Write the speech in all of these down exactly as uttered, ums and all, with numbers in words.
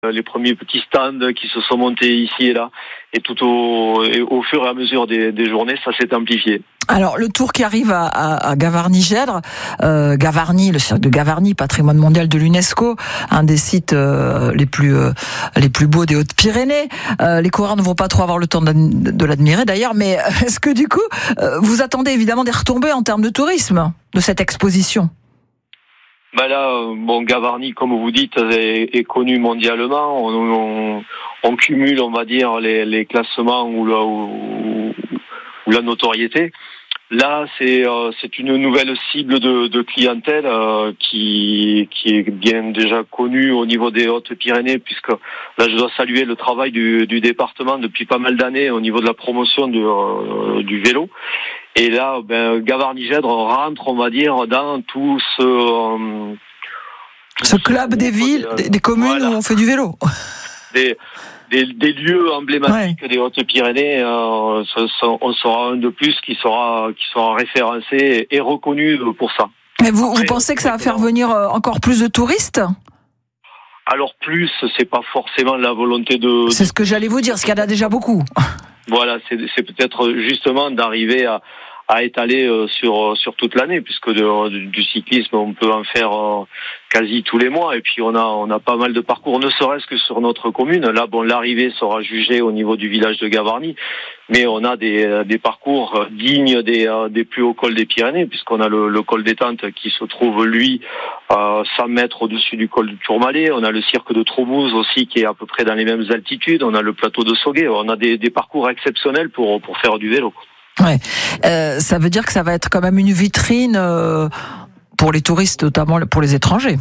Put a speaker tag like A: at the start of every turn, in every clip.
A: Les premiers petits stands qui se sont montés ici et là, et tout au, et au fur et à mesure des, des journées, ça s'est amplifié.
B: Alors, le tour qui arrive à, à, à Gavarnie-Gèdre, euh, Gavarnie, le cirque de Gavarnie, patrimoine mondial de l'UNESCO, un des sites euh, les plus euh, les plus beaux des Hautes-Pyrénées. Euh, les coureurs ne vont pas trop avoir le temps de l'admirer d'ailleurs, mais est-ce que du coup, euh, vous attendez évidemment des retombées en termes de tourisme de cette exposition ?
A: Ben là, bon, Gavarnie, comme vous dites, est, est connu mondialement. On, on, on cumule, on va dire, les, les classements ou la, ou, ou la notoriété. Là, c'est, euh, c'est une nouvelle cible de, de clientèle euh, qui, qui est bien déjà connue au niveau des Hautes-Pyrénées, puisque là, je dois saluer le travail du, du département depuis pas mal d'années au niveau de la promotion du, euh, du vélo. Et là, ben, Gavarnie-Gèdre rentre, on va dire, dans tout ce... Euh,
B: ce club des villes, des, des communes voilà. Où on fait du vélo.
A: Des, des, des lieux emblématiques ouais. des Hautes-Pyrénées. Euh, on sera un de plus qui sera, qui sera référencé et reconnu pour ça.
B: Mais vous, Après, vous pensez que ça va faire venir encore plus de touristes ?
A: Alors plus, c'est pas forcément la volonté de...
B: C'est ce que j'allais vous dire, parce qu'il y en a déjà beaucoup.
A: Voilà, c'est, c'est peut-être justement d'arriver à, à étaler euh, sur sur toute l'année, puisque de, de, du cyclisme on peut en faire euh, quasi tous les mois, et puis on a on a pas mal de parcours, ne serait-ce que sur notre commune. Là, bon, l'arrivée sera jugée au niveau du village de Gavarnie, mais on a des des parcours dignes des des plus hauts cols des Pyrénées, puisqu'on a le, le col des Tentes qui se trouve lui à cent mètres au-dessus du col du Tourmalet. On a le cirque de Trobouz aussi qui est à peu près dans les mêmes altitudes. On a le plateau de Soguet. On a des, des parcours exceptionnels pour pour faire du vélo.
B: Ouais, euh, ça veut dire que ça va être quand même une vitrine euh, pour les touristes, notamment pour les étrangers.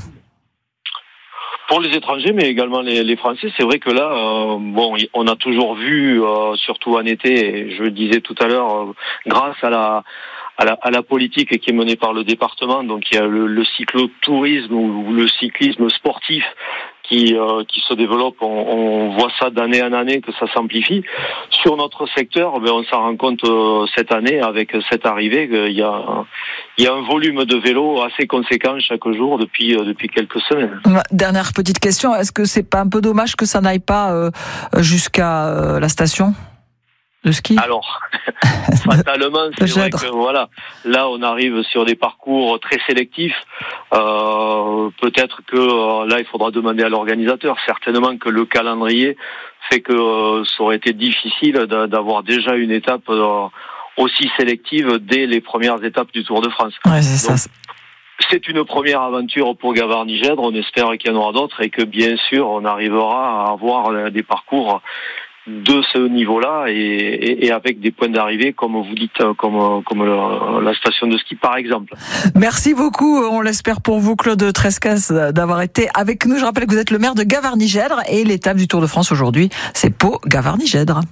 A: Pour les étrangers, mais également les, les Français. C'est vrai que là, euh, bon, on a toujours vu, euh, surtout en été, et je le disais tout à l'heure, euh, grâce à la À la, à la politique qui est menée par le département, donc il y a le, le cyclotourisme ou le cyclisme sportif qui euh, qui se développe. On, on voit ça d'année en année que ça s'amplifie. Sur notre secteur, ben on s'en rend compte euh, cette année avec cette arrivée qu'il y a il y a un volume de vélos assez conséquent chaque jour depuis euh, depuis quelques semaines.
B: Dernière petite question, est-ce que c'est pas un peu dommage que ça n'aille pas euh, jusqu'à euh, la station de ski?
A: Alors, fatalement, c'est vrai que voilà, là on arrive sur des parcours très sélectifs. Euh, peut-être que euh, là il faudra demander à l'organisateur. Certainement que le calendrier fait que euh, ça aurait été difficile d'avoir déjà une étape euh, aussi sélective dès les premières étapes du Tour de France.
B: Ouais, c'est
A: Donc,
B: ça.
A: c'est une première aventure pour Gavarnie-Gèdre. On espère qu'il y en aura d'autres et que bien sûr on arrivera à avoir des parcours de ce niveau-là et, et, et avec des points d'arrivée, comme vous dites, comme, comme la, la station de ski par exemple.
B: Merci beaucoup, on l'espère pour vous Claude Trescas d'avoir été avec nous. Je rappelle que vous êtes le maire de Gavarnie-Gèdre et l'étape du Tour de France aujourd'hui, c'est Pau-Gavarnie-Gèdre.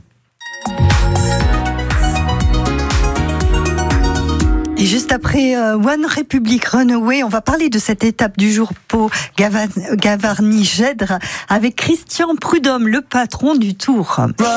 C: Et juste après euh, One Republic Runaway, on va parler de cette étape du jour Pau Gavarnie-Gèdre avec Christian Prudhomme, le patron du Tour.